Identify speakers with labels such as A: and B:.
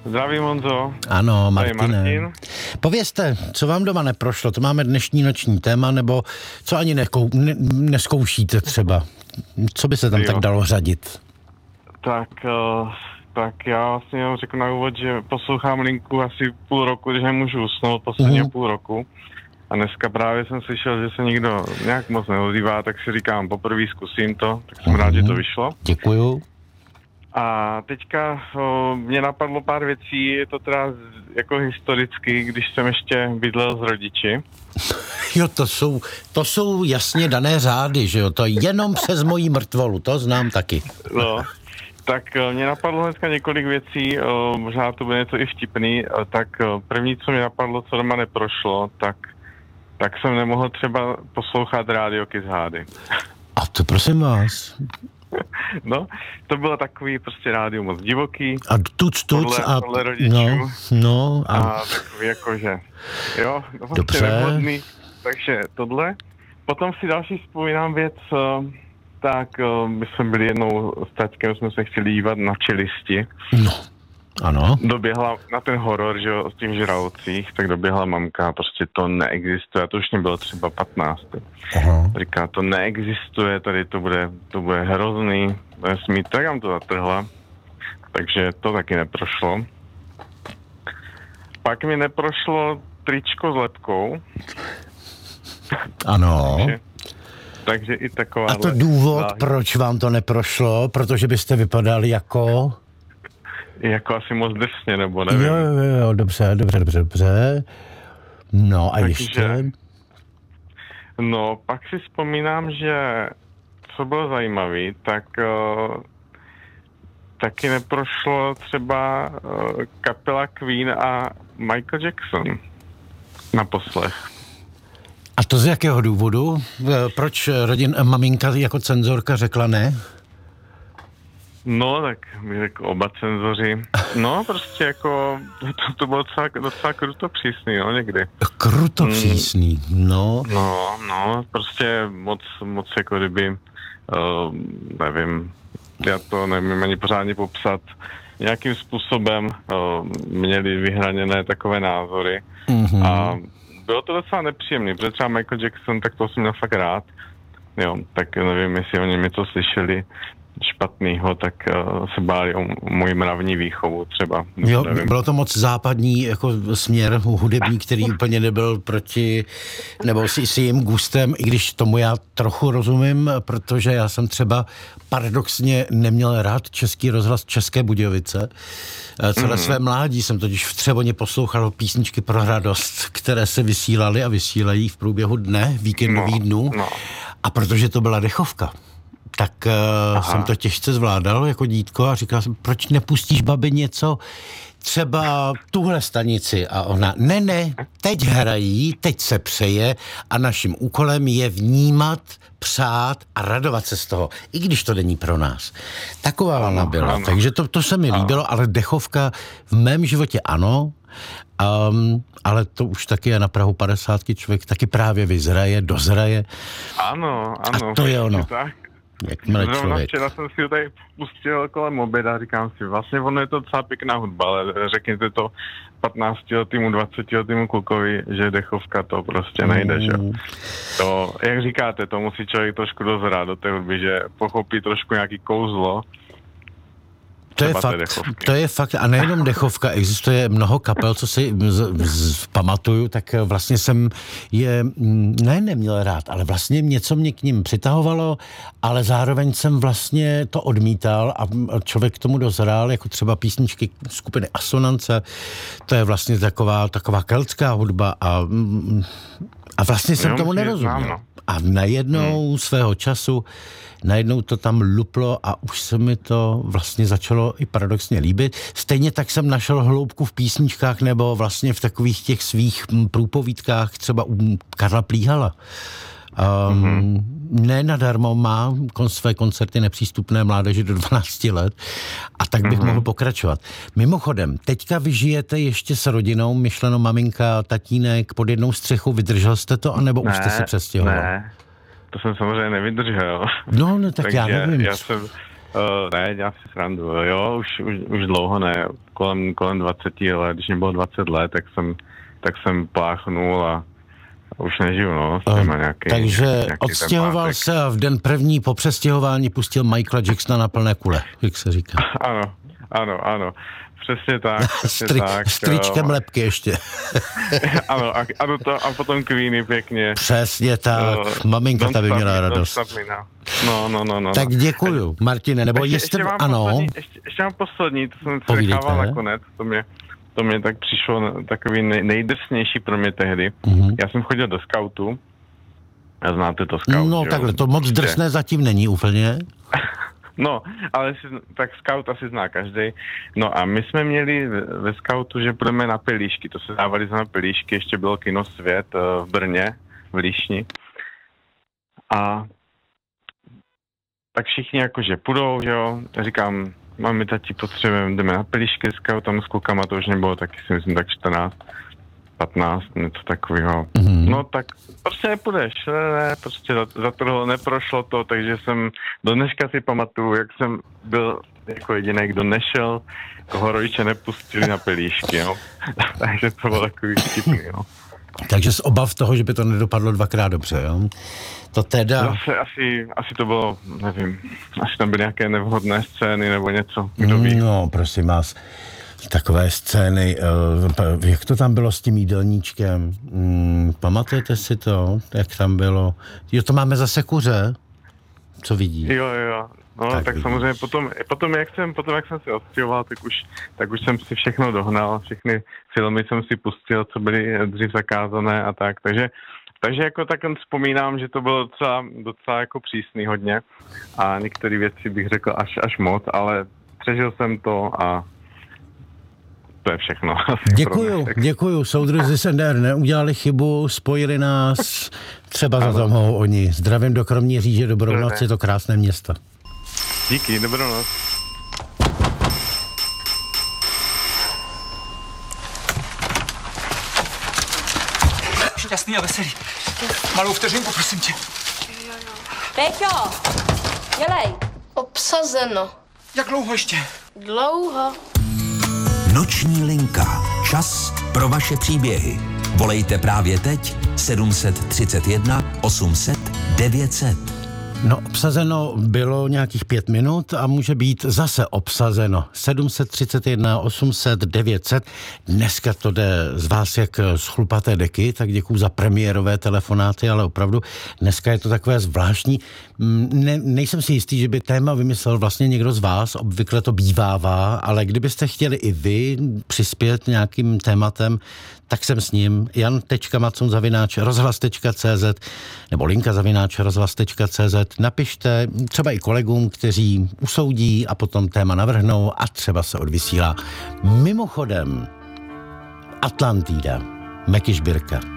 A: Zdravím, Honzo.
B: Ano,
A: Tady
B: Martine.
A: Martin.
B: Povězte, co vám doma neprošlo? To máme dnešní noční téma, nebo co ani neskoušíte třeba? Co by se tam tak dalo řadit?
A: Tak já vlastně jenom řeknu na úvod, že poslouchám Linku asi půl roku, když nemůžu usnout, posledně půl roku. A dneska právě jsem slyšel, že se nikdo nějak moc neozývá, tak si říkám, poprvé zkusím to, tak jsem rád, že to vyšlo.
B: Děkuju.
A: A teďka mě napadlo pár věcí, je to teda jako historicky, když jsem ještě bydlel s rodiči.
B: Jo, to jsou jasně dané řády, že jo, to jenom přes moji mrtvolu, to znám taky.
A: No, tak mě napadlo dneska několik věcí, možná to bude něco i vtipný, tak první, co mě napadlo, co doma neprošlo, tak jsem nemohl třeba poslouchat rádio Kiss Hády.
B: A to prosím vás.
A: No, to bylo takový prostě rádio moc divoký.
B: A tuc
A: podle rodičů.
B: No.
A: A takový jakože, jo, no prostě
B: dobře.
A: nevhodný. Takže tohle. Potom si další vzpomínám věc, tak my jsme byli jednou s taťkem, jsme se chtěli dívat na Čelisti.
B: No, ano.
A: Doběhla na ten horor, že jo, z těch žralocích, tak doběhla mamka, prostě to neexistuje, to už mě bylo třeba 15.
B: Aha.
A: Říká, to neexistuje, tady to bude hrozný, bude smít, tak nám to zatrhla. Takže to taky neprošlo. Pak mi neprošlo tričko s lepkou.
B: Ano.
A: Takže i taková.
B: A to důvod, proč vám to neprošlo? Protože byste vypadali jako...
A: Jako asi moc drsně, nebo nevím.
B: Jo, dobře. No a
A: takže,
B: ještě?
A: No, pak si vzpomínám, že co bylo zajímavé, tak taky neprošlo třeba kapela Queen a Michael Jackson na poslech.
B: A to z jakého důvodu? Proč maminka jako cenzorka řekla ne?
A: No, tak bych řekl oba cenzoři. No, prostě jako, to bylo docela kruto přísný, no, někdy.
B: Kruto přísný, no.
A: No, prostě moc jako kdyby, nevím, já to nevím ani pořádně popsat, nějakým způsobem měli vyhraněné takové názory. Mm-hmm. A bylo to docela nepříjemné, protože třeba Michael Jackson, tak to jsem měl fakt rád. Jo, tak nevím, jestli oni mi to slyšeli špatnýho, tak se báli o můj mravní výchovu třeba.
B: Jo, nevím. Bylo to moc západní jako směr hudební, který úplně nebyl proti, nebo s jejím gustem, i když tomu já trochu rozumím, protože já jsem třeba paradoxně neměl rád Český rozhlas České Budějovice. Celé své mládí jsem totiž v Třeboně poslouchal písničky pro radost, které se vysílaly a vysílají v průběhu dne, víkendových dnů. No. A protože to byla dechovka, tak jsem to těžce zvládal jako dítko a říkal jsem, proč nepustíš, babi, něco, třeba tuhle stanici. A ona, ne, teď hrají, teď se přeje a naším úkolem je vnímat, přát a radovat se z toho, i když to není pro nás. Taková ona byla. Ano. Takže to se mi líbilo, ale dechovka v mém životě ano, ale to už taky je na prahu 50, člověk taky právě vyzraje, dozraje.
A: Ano.
B: A to je ono.
A: Tak.
B: Zrovna
A: včera jsem si ho tady pustil kolem oběda a říkám si, vlastně ono je to docela pěkná hudba, ale řekněte to 15letýmu, 20letýmu klukovi, že dechovka to prostě nejde, že? To, jak říkáte, to musí člověk trošku dozrát do té hudby, že pochopí trošku nějaký kouzlo.
B: To je fakt. A nejenom dechovka, existuje mnoho kapel, co si pamatuju, tak vlastně jsem je neměl rád, ale vlastně něco mě k ním přitahovalo, ale zároveň jsem vlastně to odmítal a člověk k tomu dozrál, jako třeba písničky skupiny Asonance, to je vlastně taková keltská hudba a vlastně jsem tomu nerozuměl. A najednou svého času najednou to tam luplo a už se mi to vlastně začalo i paradoxně líbit. Stejně tak jsem našel hloubku v písničkách nebo vlastně v takových těch svých průpovídkách, třeba u Karla Plíhala. Ne nadarmo má své koncerty nepřístupné mládeži do 12 let a tak bych mohl pokračovat. Mimochodem, teďka vy žijete ještě s rodinou, myšleno maminka, tatínek pod jednou střechou, vydržel jste to, anebo už jste se přestěhoval?
A: Ne, to jsem samozřejmě nevydržel.
B: No tak já nevím.
A: Ne, dělám si srandu, jo, už dlouho ne, kolem 20 let, když mě bylo 20 let, tak jsem pláchnul a už nežiju, no, s těma nějaký.
B: Takže odstěhoval se a v den první po přestěhování pustil Michaela Jacksona na plné kule, jak se říká.
A: Ano. Přesně tak,
B: S tričkem lepky ještě.
A: Ano, a potom Queeny pěkně.
B: Přesně tak, maminka ta by měla radost.
A: No.
B: Tak děkuju, Martine, nebo
A: ještě mám poslední, to jsem si nechával nakonec, to mě tak přišlo takový nejdrsnější pro mě tehdy. Mm-hmm. Já jsem chodil do skautu, a znáte to scout,
B: no takhle, to moc drsné zatím není úplně.
A: No, ale tak scout asi zná každý. No a my jsme měli ve skautu, že půjdeme na pelíšky, to se dávali na pelíšky, ještě bylo kino Svět v Brně, v Líšni. A tak všichni jakože půjdou, jo, říkám, mami, tati, potřebujeme, jdeme na pelíšky skautem s klukama, to už nebylo taky, si myslím, tak 14, 15, něco takového. Mm-hmm. No tak prostě nepůjdeš, ne, prostě za toho neprošlo to, takže jsem do dneška si pamatuju, jak jsem byl jako jediný, kdo nešel, koho rodiče nepustili na pelíšky, jo. Takže to bylo takový vtipný, jo.
B: Takže z obav toho, že by to nedopadlo dvakrát dobře, jo? To teda...
A: Zase asi to bylo, nevím, asi tam byly nějaké nevhodné scény nebo něco, kdo ví.
B: No, prosím vás, takové scény, jak to tam bylo s tím jídelníčkem? Pamatujete si to, jak tam bylo? Jo, to máme zase kuře, co vidí?
A: Jo. No, tak samozřejmě potom jak jsem se odstěhoval, tak už jsem si všechno dohnal, všechny filmy jsem si pustil, co byly dřív zakázané a tak, takže jako tak vzpomínám, že to bylo docela jako přísný hodně a některé věci bych řekl až moc, ale přežil jsem to a to je všechno.
B: Děkuju. Soudruzi z NDR neudělali chybu, spojili nás, třeba za to mohou oni. Zdravím do Kroměříže, dobrou noc, je to krásné město.
A: Díky, dobrou noc.
C: Šťastný a veselý. Malou vteřinku, prosím tě.
D: Peťo, dělej.
E: Obsazeno.
C: Jak dlouho ještě?
E: Dlouho.
F: Noční linka. Čas pro vaše příběhy. Volejte právě teď 731 800 900.
B: No, obsazeno bylo nějakých 5 minut a může být zase obsazeno 731 800 900. Dneska to jde z vás jak z chlupaté deky, tak děkuju za premiérové telefonáty, ale opravdu dneska je to takové zvláštní. Nejsem si jistý, že by téma vymyslel vlastně někdo z vás, obvykle to bývává, ale kdybyste chtěli i vy přispět nějakým tématem, tak jsem s ním jan.macon@rozhlas.cz nebo linka@rozhlas.cz. Napište třeba i kolegům, kteří usoudí a potom téma navrhnou a třeba se odvysílá. Mimochodem, Atlantida, Meky Žbírka.